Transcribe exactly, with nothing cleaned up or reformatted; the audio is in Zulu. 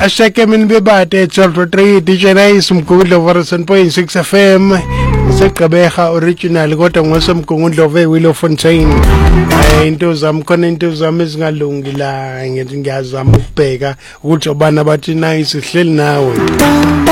ashake mina bebade twelve oh three D J Nice umgudlo one oh point six F M segqebeha original kodwa ngosomgungundlo ve Willow Fontaine. Eh into zami khona into zami ezingalungi la ngithi ngiyazama ukubheka ukuthi obana bathi nice ihleli nawe.